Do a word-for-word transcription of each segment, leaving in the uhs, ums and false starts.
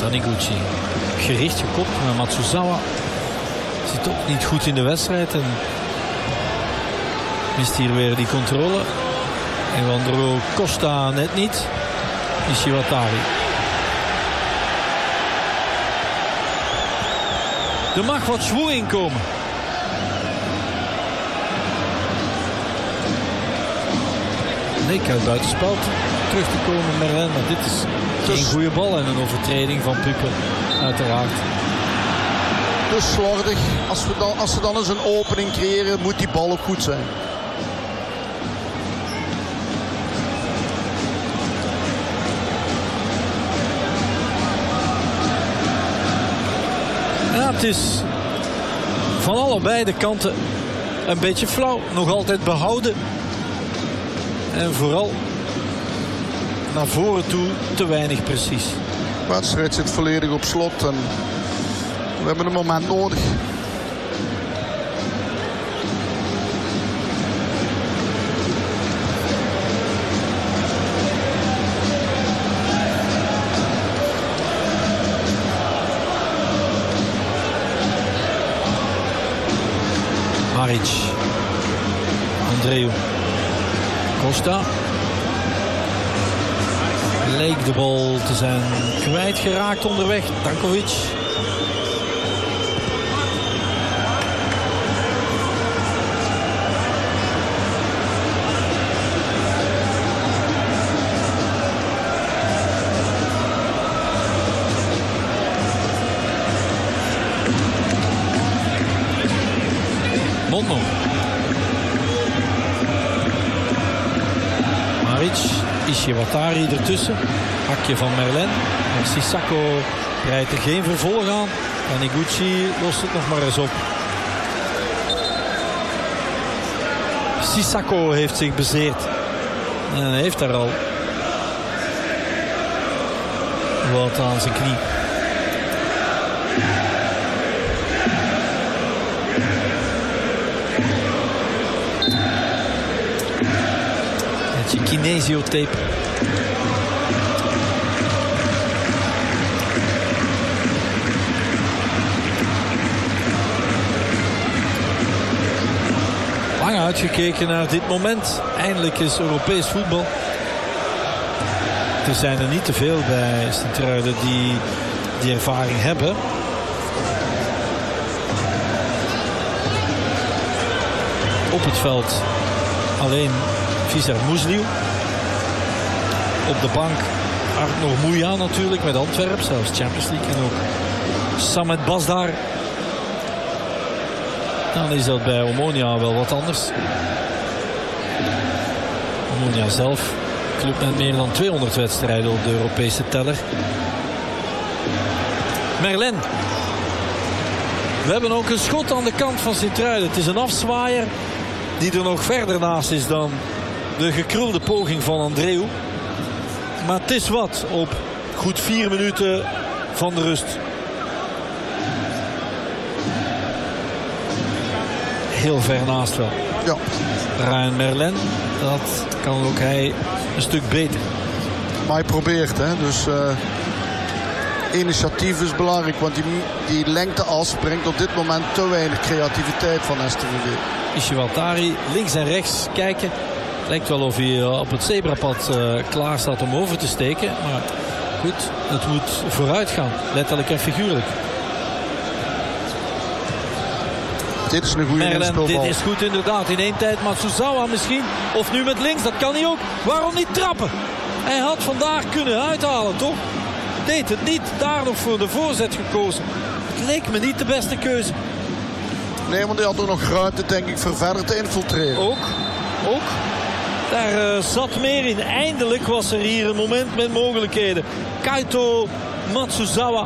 Taniguchi gericht gekopt, maar Matsuzawa zit ook niet goed in de wedstrijd en mist hier weer die controle. Evandro Costa net niet. Ishiwatari. Er mag wat schwung in komen. Leek uit buitenspel terug te komen, Merlin. Maar dit is dus geen goede bal en een overtreding van Puppen, uiteraard. Dus slordig. Als, we dan, als ze dan eens een opening creëren, moet die bal ook goed zijn. Ja, het is van allebei de kanten een beetje flauw. Nog altijd behouden. En vooral naar voren toe te weinig precies. De wedstrijd zit volledig op slot en we hebben een moment nodig. Maric. Andreu. Costa. Leek de bal te zijn kwijtgeraakt onderweg. Dankovic. Mondo. Maric. Ishiwatari ertussen. Hakje van Merlin. En Sissako rijdt er geen vervolg aan. Taniguchi lost het nog maar eens op. Sissako heeft zich bezeerd. En hij heeft daar al wat aan zijn knie. Kinesiotape. Lang uitgekeken naar dit moment. Eindelijk is Europees voetbal. Er zijn er niet te veel bij Sint-Truiden die die ervaring hebben. Op het veld alleen Visser Moesliu. Op de bank Arnor Mouya natuurlijk met Antwerpen, zelfs Champions League. En ook Samet Basdar. Dan is dat bij Omonia wel wat anders. Omonia zelf, club met meer dan tweehonderd wedstrijden op de Europese teller. Merlin. We hebben ook een schot aan de kant van Sint-Truiden. Het is een afzwaaier die er nog verder naast is dan de gekrulde poging van Andreu. Maar het is wat op goed vier minuten van de rust. Heel ver naast wel. Ja. Ryan Merlin, dat kan ook hij een stuk beter. Maar hij probeert, hè. Dus uh, initiatief is belangrijk. Want die, die lengteas brengt op dit moment te weinig creativiteit van S T V V. Ishiwatari links en rechts kijken. Lijkt wel of hij op het zebrapad uh, klaar staat om over te steken. Maar goed, het moet vooruit gaan. Letterlijk en figuurlijk. Dit is een goede Merlin, dit is goed inderdaad. In één tijd Matsuzawa misschien. Of nu met links, dat kan hij ook. Waarom niet trappen? Hij had vandaag kunnen uithalen, toch? Deed het niet. Daar nog voor de voorzet gekozen. Het leek me niet de beste keuze. Nee, want hij had er nog ruimte, denk ik, voor verder te infiltreren. Ook, ook. Daar uh, zat meer in. Eindelijk was er hier een moment met mogelijkheden. Kaito Matsuzawa.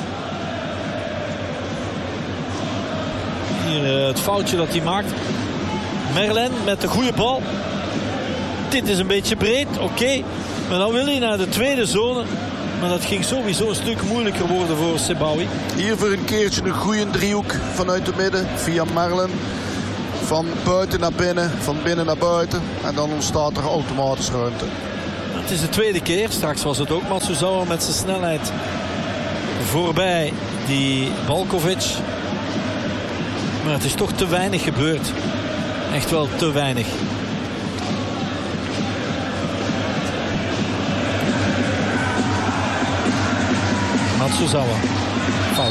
Hier uh, het foutje dat hij maakt. Merlin met de goede bal. Dit is een beetje breed, oké. Okay. Maar dan wil hij naar de tweede zone. Maar dat ging sowieso een stuk moeilijker worden voor Sebawi. Hier voor een keertje een goede driehoek vanuit de midden. Via Merlin. Van buiten naar binnen, van binnen naar buiten. En dan ontstaat er automatisch ruimte. Het is de tweede keer. Straks was het ook Matsuzawa met zijn snelheid. voorbij die Balkovic. Maar het is toch te weinig gebeurd. Echt wel te weinig. Matsuzawa.